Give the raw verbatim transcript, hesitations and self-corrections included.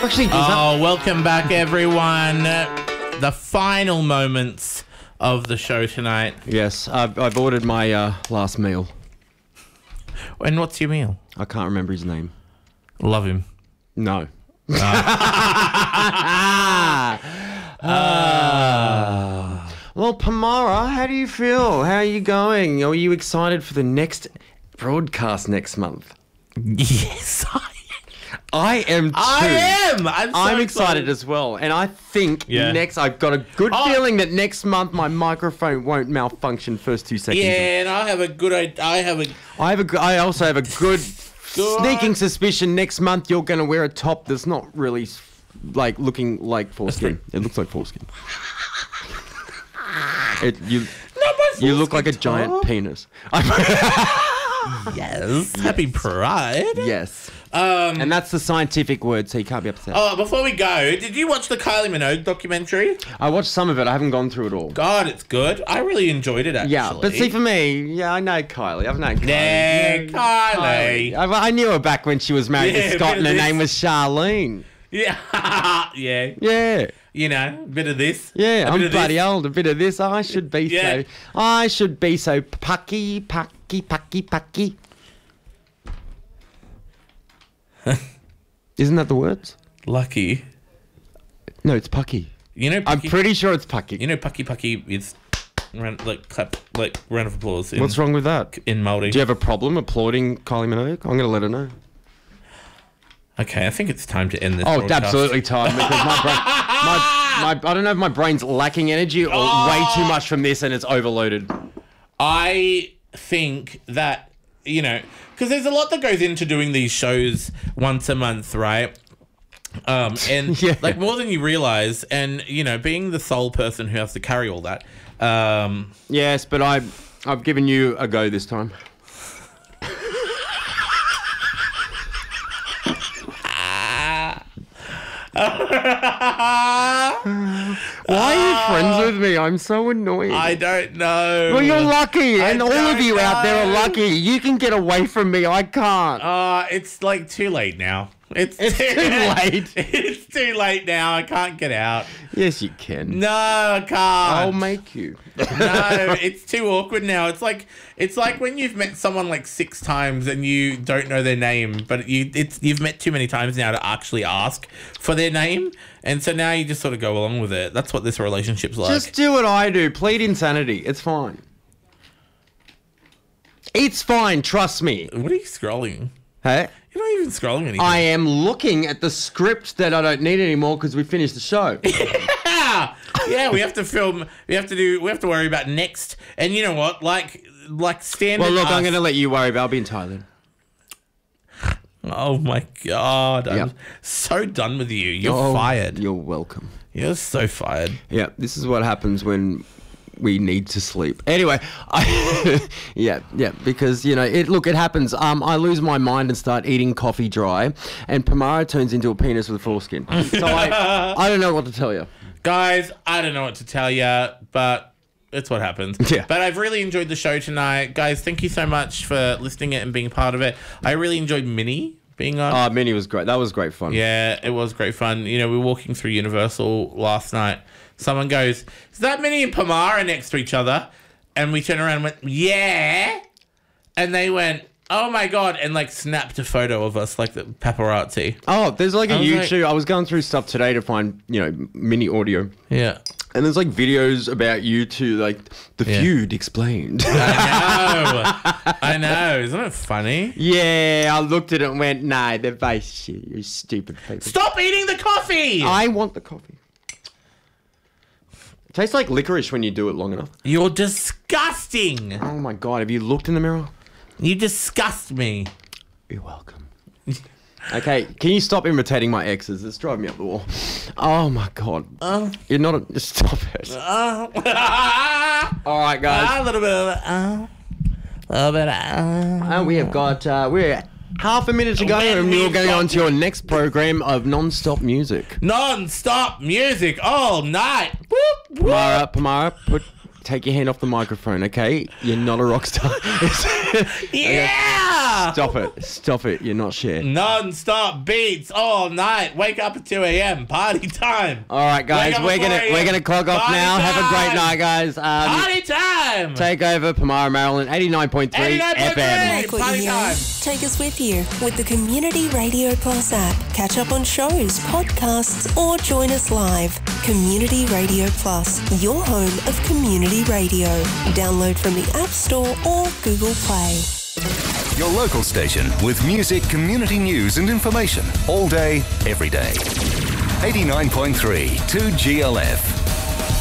Actually, does Oh, welcome back, everyone. The final moments of the show tonight. that... Yes, I've, I've ordered my uh, last meal. And what's your meal? I can't remember his name. Love him. No. Uh, Well, Pamara, how do you feel? How are you going? Are you excited for the next broadcast next month? yes, I I am too. I am. I'm, so I'm excited as well, and I think Yeah. next I've got a good Oh. feeling that next month my microphone won't malfunction first two seconds. Yeah, and I have a good idea. I have a. I have a. g- I also have a good sneaking suspicion next month you're going to wear a top that's not really s- like looking like foreskin. It looks like foreskin. It, you Not my you look like a foreskin giant top. penis. Yes. Happy Pride. Yes. Um. And that's the scientific word, so you can't be upset. Oh, before we go, did you watch the Kylie Minogue documentary? I watched some of it. I haven't gone through it all. God, it's good. I really enjoyed it, actually. Yeah, but see, for me, yeah, I know Kylie. I've known Kylie. Yeah, Kylie. I, I knew her back when she was married Yeah, to Scott, bit and of her this. name was Charlene. Yeah. yeah. Yeah, You know, a bit of this. yeah, a I'm bit of bloody this. old. A bit of this. I should be Yeah. so. I should be so pucky, pucky, pucky, pucky. Isn't that the words? Lucky. No, it's pucky. You know, I'm Pucky, pretty sure it's pucky. You know, Pucky Pucky is round, like clap, like round of applause. In, What's wrong with that? in Māori? Do you have a problem applauding Kylie Minogue? I'm going to let her know. Okay, I think it's time to end this. Oh, broadcast. absolutely time because my brain, my, my, I don't know if my brain's lacking energy or way too much from this and it's overloaded. I think that, you know, because there's a lot that goes into doing these shows once a month, right? Um, and Yeah. like more than you realize, and you know, being the sole person who has to carry all that. Um, Yes, but I, I've given you a go this time. Why are you friends with me? I'm so annoying. I don't know. well, you're lucky, I and all of don't you out there are know. lucky. You can get away from me. I can't. Uh, it's like too late now. It's, It's too late. It's too late now. I can't get out. Yes, you can. No, I can't. I'll make you. No, it's too awkward now. It's like it's like when you've met someone like six times and you don't know their name, but you it's you've met too many times now to actually ask for their name, and so now you just sort of go along with it. That's what this relationship's like. Just do what I do. Plead insanity. It's fine. It's fine. Trust me. What are you scrolling? Hey? You're not even scrolling anything. I am looking at the script that I don't need anymore because we finished the show. Yeah, yeah. We have to film. We have to do. We have to worry about next. And you know what? Like, like standard. Well, look, I'm us- going to let you worry about. I'll be in Thailand. Oh my god! I'm Yep. so done with you. You're Oh, fired. You're welcome. You're so fired. Yeah, this is what happens when we need to sleep. Anyway, I, yeah, yeah, because you know, it. Look, it happens. Um, I lose my mind and start eating coffee dry, and Pamara turns into a penis with foreskin. So I, I don't know what to tell you. Guys, I don't know what to tell you, but it's what happens. Yeah. But I've really enjoyed the show tonight. Guys, thank you so much for listening it and being part of it. I really enjoyed Minnie being on. Oh, Minnie was great. That was great fun. Yeah, it was great fun. You know, we were walking through Universal last night. Someone goes, is that Minnie and Pamara next to each other? And we turned around and went, yeah. And they went, oh my God, and like snapped a photo of us like the paparazzi. Oh, there's like a I was like- YouTube. I was going through stuff today to find, you know, mini audio. Yeah. And there's like videos about you two, like the Yeah. feud explained. I know. I know. Isn't it funny? Yeah, I looked at it and went, nah, they're both shit. You stupid people. Stop eating the coffee! I want the coffee. It tastes like licorice when you do it long enough. You're disgusting. Oh my God, have you looked in the mirror? You disgust me. You're welcome. Okay, can you stop imitating my exes? It's driving me up the wall. Oh my God. Oh. You're not a... Just stop it. Oh. All right, guys. A little bit of oh. A little bit of oh. Uh, we have got... Uh, we're half a minute to go When and we're we've going got- on to your next program of non-stop music. Non-stop music all night. Whoop, whoop. Pamara, Pamara, put... Take your hand off the microphone, okay? You're not a rock star. Yeah! Stop it. Stop it. You're not shit. Non-stop beats all night. Wake up at two a.m. Party time. All right, guys. We're going to we're gonna clog off Party now. time. Have a great night, guys. Um, Party time. Take over Palmyra, Maryland, eighty-nine point three F M. Like what Party you hear? time. Take us with you with the Community Radio Plus app. Catch up on shows, podcasts, or join us live. Community Radio Plus, your home of community radio. Download from the App Store or Google Play. Your local station with music, community news and information all day, every day. eighty-nine point three two G L F.